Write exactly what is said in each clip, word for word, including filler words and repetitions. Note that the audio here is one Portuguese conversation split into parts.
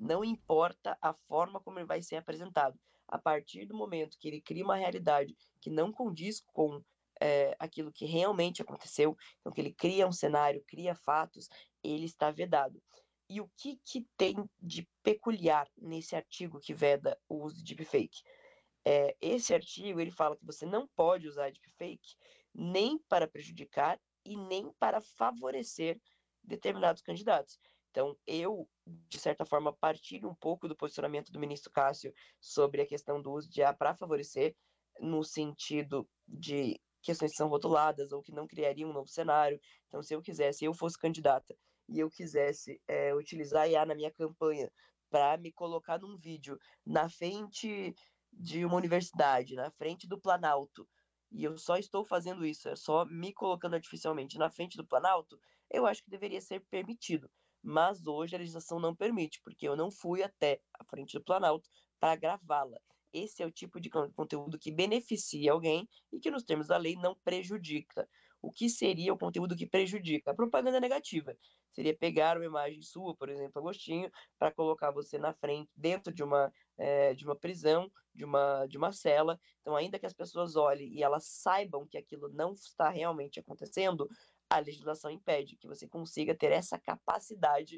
Não importa a forma como ele vai ser apresentado. A partir do momento que ele cria uma realidade que não condiz com é, aquilo que realmente aconteceu, então que ele cria um cenário, cria fatos, ele está vedado. E o que, que tem de peculiar nesse artigo que veda o uso de deepfake? É, esse artigo ele fala que você não pode usar deepfake nem para prejudicar e nem para favorecer determinados candidatos. Então, eu, de certa forma, partilho um pouco do posicionamento do ministro Cássio sobre a questão do uso de I A para favorecer, no sentido de questões que são rotuladas ou que não criariam um novo cenário. Então, se eu quisesse, eu fosse candidata e eu quisesse é, utilizar I A na minha campanha para me colocar num vídeo na frente de uma universidade, na frente do Planalto, e eu só estou fazendo isso, é só me colocando artificialmente na frente do Planalto, eu acho que deveria ser permitido. Mas hoje a legislação não permite, porque eu não fui até a frente do Planalto para gravá-la. Esse é o tipo de conteúdo que beneficia alguém e que, nos termos da lei, não prejudica. O que seria o conteúdo que prejudica? A propaganda negativa. Seria pegar uma imagem sua, por exemplo, Agostinho, para colocar você na frente, dentro de uma, é, de uma prisão, de uma, de uma cela. Então, ainda que as pessoas olhem e elas saibam que aquilo não está realmente acontecendo, a legislação impede que você consiga ter essa capacidade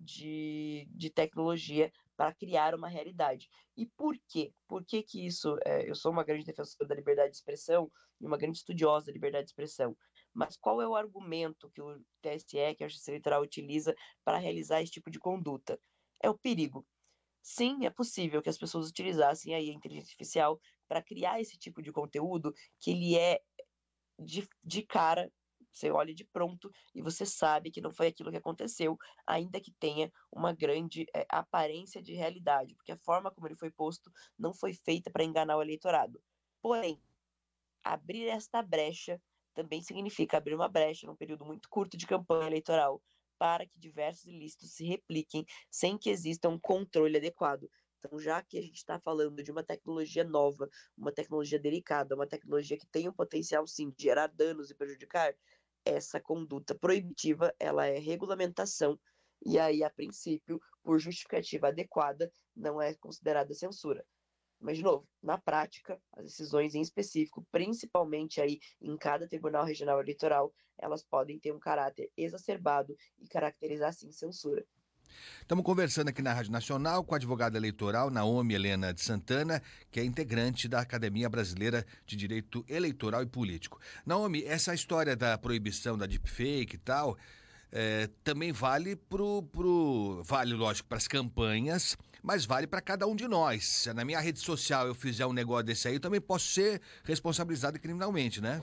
de, de tecnologia para criar uma realidade. E por quê? Por que que isso... É, eu sou uma grande defensora da liberdade de expressão e uma grande estudiosa da liberdade de expressão. Mas qual é o argumento que o T S E, que a Justiça Eleitoral, utiliza para realizar esse tipo de conduta? É o perigo. Sim, é possível que as pessoas utilizassem aí a inteligência artificial para criar esse tipo de conteúdo que ele é de, de cara, você olha de pronto e você sabe que não foi aquilo que aconteceu, ainda que tenha uma grande é, aparência de realidade, porque a forma como ele foi posto não foi feita para enganar o eleitorado. Porém, abrir esta brecha também significa abrir uma brecha num período muito curto de campanha eleitoral para que diversos ilícitos se repliquem sem que exista um controle adequado. Então, já que a gente está falando de uma tecnologia nova, uma tecnologia delicada, uma tecnologia que tem o potencial, sim, de gerar danos e prejudicar, essa conduta proibitiva, ela é regulamentação, e aí, a princípio, por justificativa adequada, não é considerada censura. Mas, de novo, na prática, as decisões em específico, principalmente aí em cada Tribunal Regional Eleitoral, elas podem ter um caráter exacerbado e caracterizar, sim, censura. Estamos conversando aqui na Rádio Nacional com a advogada eleitoral Naomi Helena de Santana, que é integrante da Academia Brasileira de Direito Eleitoral e Político. Naomi, essa história da proibição da deepfake e tal, é, também vale pro, pro, vale, lógico, para as campanhas, mas vale para cada um de nós. Se na minha rede social eu fizer um negócio desse aí, eu também posso ser responsabilizado criminalmente, né?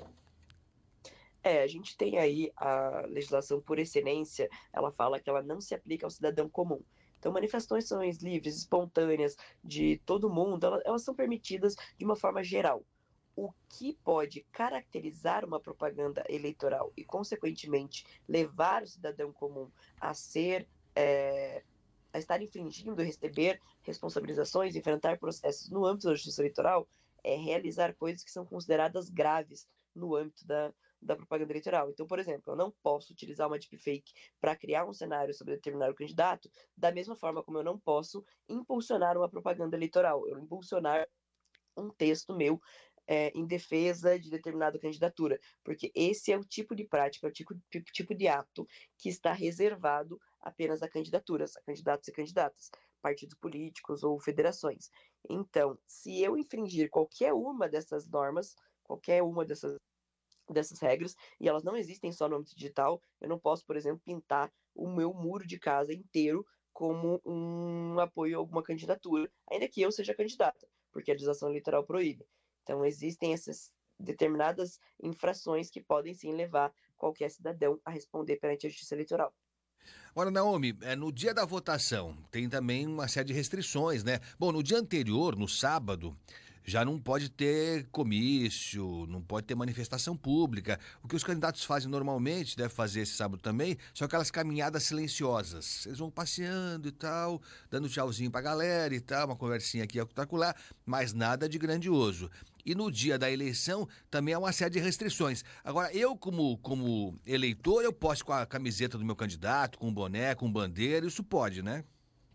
É, a gente tem aí a legislação por excelência, ela fala que ela não se aplica ao cidadão comum. Então, manifestações livres, espontâneas, de todo mundo, elas, elas são permitidas de uma forma geral. O que pode caracterizar uma propaganda eleitoral e, consequentemente, levar o cidadão comum a ser, é, a estar infringindo, receber responsabilizações, enfrentar processos no âmbito da justiça eleitoral, é realizar coisas que são consideradas graves no âmbito da, da propaganda eleitoral. Então, por exemplo, eu não posso utilizar uma deepfake para criar um cenário sobre determinado candidato, da mesma forma como eu não posso impulsionar uma propaganda eleitoral, eu impulsionar um texto meu é, em defesa de determinada candidatura, porque esse é o tipo de prática, é o tipo, tipo de ato que está reservado apenas a candidaturas, a candidatos e candidatas, partidos políticos ou federações. Então, se eu infringir qualquer uma dessas normas, qualquer uma dessas dessas regras, e elas não existem só no âmbito digital. Eu não posso, por exemplo, pintar o meu muro de casa inteiro como um apoio a alguma candidatura, ainda que eu seja candidata, porque a legislação eleitoral proíbe. Então, existem essas determinadas infrações que podem sim levar qualquer cidadão a responder perante a justiça eleitoral. Agora, Naomi, é, no dia da votação tem também uma série de restrições, né? Bom, no dia anterior, no sábado, já não pode ter comício, não pode ter manifestação pública. O que os candidatos fazem normalmente, deve fazer esse sábado também, são aquelas caminhadas silenciosas. Eles vão passeando e tal, dando tchauzinho pra galera e tal, uma conversinha aqui acolá, mas nada de grandioso. E no dia da eleição também há uma série de restrições. Agora, eu como, como eleitor, eu posso ir com a camiseta do meu candidato, com o boné, com bandeira, isso pode, né?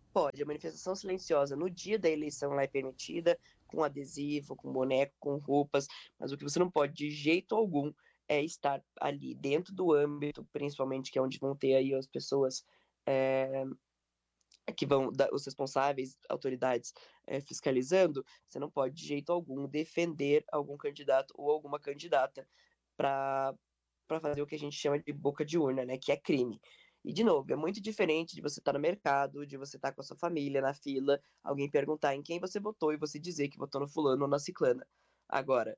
Pode, a manifestação silenciosa no dia da eleição ela é permitida, com adesivo, com boneco, com roupas, mas o que você não pode de jeito algum é estar ali dentro do âmbito, principalmente que é onde vão ter aí as pessoas é, que vão, da, os responsáveis, autoridades é, fiscalizando, você não pode de jeito algum defender algum candidato ou alguma candidata para para fazer o que a gente chama de boca de urna, né, que é crime. E, de novo, é muito diferente de você estar no mercado, de você estar com a sua família na fila, alguém perguntar em quem você votou e você dizer que votou no fulano ou na ciclana. Agora,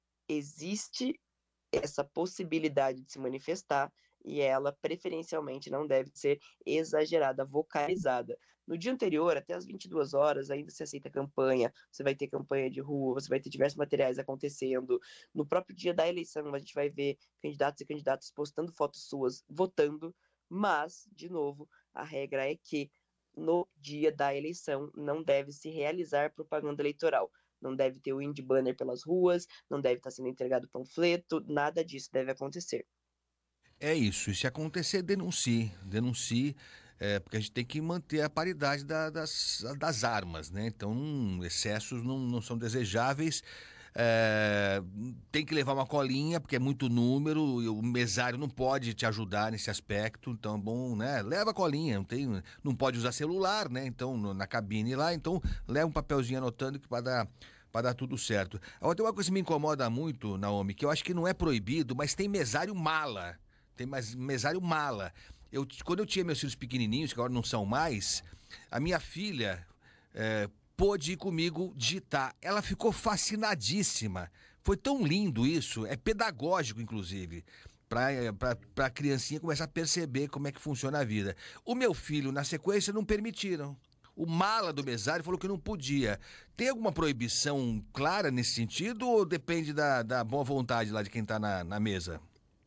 existe essa possibilidade de se manifestar e ela preferencialmente não deve ser exagerada, vocalizada. No dia anterior, até as vinte e duas horas, ainda se aceita campanha, você vai ter campanha de rua, você vai ter diversos materiais acontecendo. No próprio dia da eleição, a gente vai ver candidatos e candidatas postando fotos suas, votando, mas, de novo, a regra é que no dia da eleição não deve se realizar propaganda eleitoral. Não deve ter o wind banner pelas ruas, não deve estar sendo entregado panfleto, nada disso deve acontecer. É isso, e se acontecer, denuncie, denuncie, é, porque a gente tem que manter a paridade da- das, das armas, né? Então, excessos não, não são desejáveis. É, tem que levar uma colinha, porque é muito número, e o mesário não pode te ajudar nesse aspecto, então é bom, né? Leva a colinha, não, tem, não pode usar celular, né? Então, no- na cabine lá, então leva um papelzinho anotando que para dar, para dar tudo certo. Agora, tem uma coisa que me incomoda muito, Naomi, que eu acho que não é proibido, mas tem mesário mala. Tem mais mesário mala. Eu, quando eu tinha meus filhos pequenininhos, que agora não são mais, a minha filha é, pôde ir comigo digitar. Ela ficou fascinadíssima. Foi tão lindo isso, é pedagógico, inclusive, para a criancinha começar a perceber como é que funciona a vida. O meu filho, na sequência, não permitiram. O mala do mesário falou que não podia. Tem alguma proibição clara nesse sentido ou depende da, da boa vontade lá de quem está na, na mesa?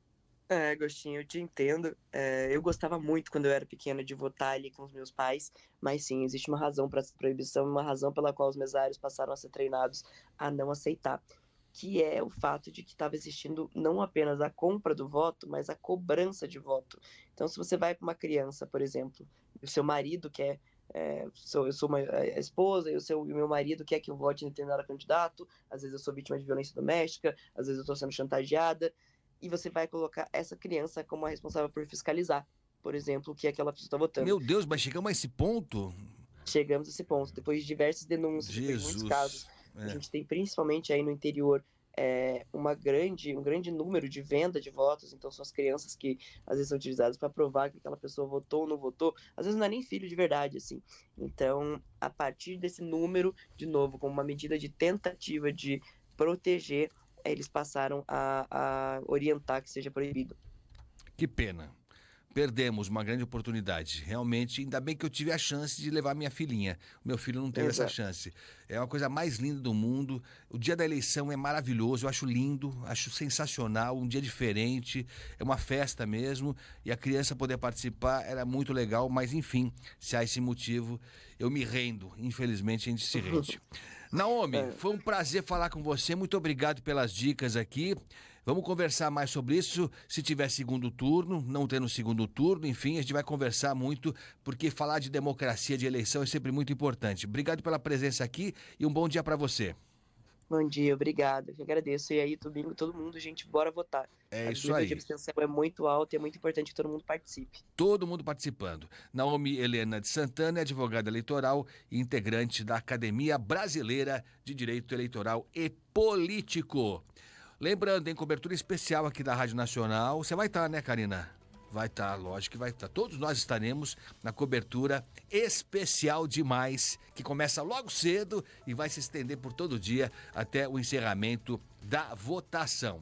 É, Agostinho, eu te entendo. É, eu gostava muito, quando eu era pequena, de votar ali com os meus pais, mas sim, existe uma razão para essa proibição, uma razão pela qual os mesários passaram a ser treinados a não aceitar, que é o fato de que estava existindo não apenas a compra do voto, mas a cobrança de voto. Então, se você vai com uma criança, por exemplo, e o seu marido quer. É, sou, eu sou uma é, esposa e o, seu, e o meu marido quer que eu vote em determinado candidato, às vezes eu sou vítima de violência doméstica, às vezes eu estou sendo chantageada, e você vai colocar essa criança como a responsável por fiscalizar, por exemplo, o que aquela pessoa está votando. Meu Deus, mas chegamos a esse ponto? Chegamos a esse ponto, depois de diversas denúncias, depois de muitos casos, Jesus. a É. gente tem principalmente aí no interior é, uma grande, um grande número de venda de votos, então são as crianças que às vezes são utilizadas para provar que aquela pessoa votou ou não votou, às vezes não é nem filho de verdade, assim. Então, a partir desse número, de novo, como uma medida de tentativa de proteger, eles passaram a, a orientar que seja proibido. Que pena. Perdemos uma grande oportunidade. Realmente, ainda bem que eu tive a chance de levar minha filhinha. O meu filho não teve essa Exato. chance. É uma coisa mais linda do mundo. O dia da eleição é maravilhoso, eu acho lindo, acho sensacional, um dia diferente, é uma festa mesmo. E a criança poder participar era muito legal, mas enfim, se há esse motivo, eu me rendo. Infelizmente, a gente se rende. Naomi, É, foi um prazer falar com você. Muito obrigado pelas dicas aqui. Vamos conversar mais sobre isso se tiver segundo turno, não tendo segundo turno, enfim, a gente vai conversar muito, porque falar de democracia, de eleição é sempre muito importante. Obrigado pela presença aqui e um bom dia para você. bom dia, obrigado. Eu que agradeço. E aí, domingo, todo mundo, gente, bora votar. É O isso nível de aí. abstenção é muito alto e é muito importante que todo mundo participe. Todo mundo participando. Naomi Helena de Santana é advogada eleitoral e integrante da Academia Brasileira de Direito Eleitoral e Político. Lembrando, em cobertura especial aqui da Rádio Nacional. Você vai estar, né, Karina? Vai estar, lógico que vai estar. Todos nós estaremos na cobertura especial demais, que começa logo cedo e vai se estender por todo o dia até o encerramento da votação.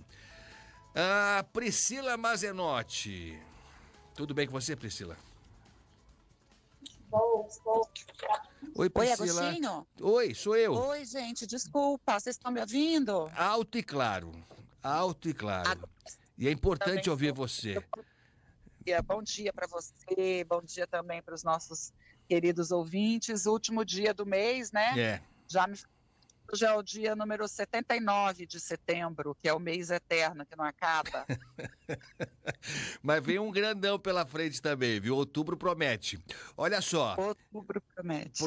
Ah, Priscila Mazenotti. Tudo bem com você, Priscila? Oi, Oi, Priscila. Agostinho? Oi, sou eu. Oi, gente, desculpa, vocês estão me ouvindo? Alto e claro. Alto e claro. Agora E é também importante ouvir sou. você. Bom dia para você, bom dia também para os nossos queridos ouvintes. Último dia do mês, né? É. Já me Hoje é o dia número setenta e nove de setembro, que é o mês eterno, que não acaba. Mas vem um grandão pela frente também, viu? Outubro promete. Olha só. Outubro promete.